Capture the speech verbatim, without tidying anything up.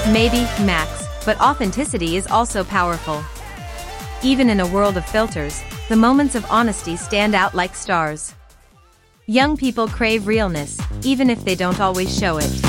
Maybe, Max, but authenticity is also powerful. Even in a world of filters, the moments of honesty stand out like stars. Young people crave realness, even if they don't always show it.